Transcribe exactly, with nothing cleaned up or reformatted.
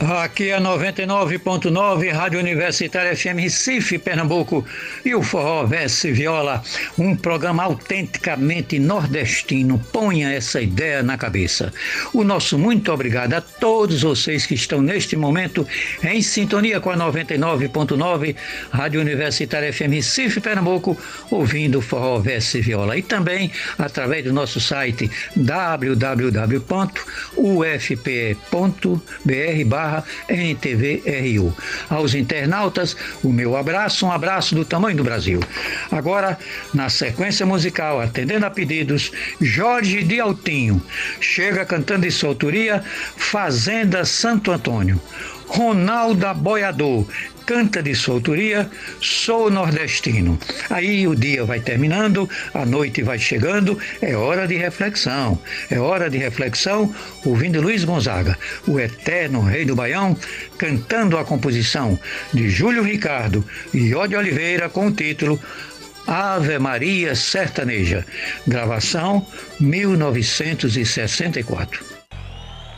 Aqui é noventa e nove ponto nove, Rádio Universitária F M Recife, Pernambuco, e o Forró Verso e Viola, um programa autenticamente nordestino. Ponha essa ideia na cabeça. O nosso muito obrigado a todos vocês que estão neste momento em sintonia com a noventa e nove ponto nove, Rádio Universitária F M Recife, Pernambuco, ouvindo o Forró Verso e Viola. E também através do nosso site w w w ponto u f p e ponto b r barra N T V R U. Aos internautas, o meu abraço, um abraço do tamanho do Brasil. Agora, na sequência musical, atendendo a pedidos, Jorge de Altinho chega cantando em sua autoria Fazenda Santo Antônio. Ronaldo Boiador canta de sua autoria Sou Nordestino. Aí o dia vai terminando, a noite vai chegando, é hora de reflexão. É hora de reflexão ouvindo Luiz Gonzaga, o eterno rei do Baião, cantando a composição de Júlio Ricardo e Ode Oliveira com o título Ave Maria Sertaneja. Gravação mil novecentos e sessenta e quatro.